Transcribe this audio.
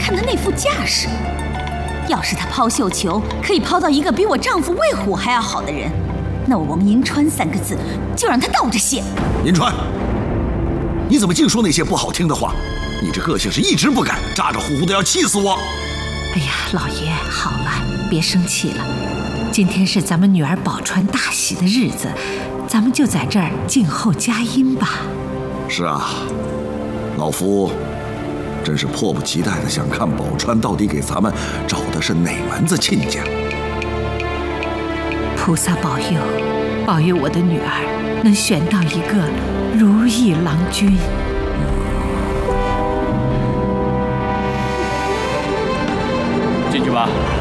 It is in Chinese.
看她那副架势，要是她抛绣球可以抛到一个比我丈夫魏虎还要好的人，那我王银川3个字就让她倒着写。 银川，你怎么净说那些不好听的话？你这个性是一直不改，咋咋呼呼的要气死我！ 哎呀，老爷，好了，别生气了。今天是咱们女儿宝钏大喜的日子，咱们就在这儿静候佳音吧。 是啊，老夫真是迫不及待的想看宝钏到底给咱们找的是哪门子亲家。 菩萨保佑，保佑我的女儿能选到一个如意郎君。 进去吧。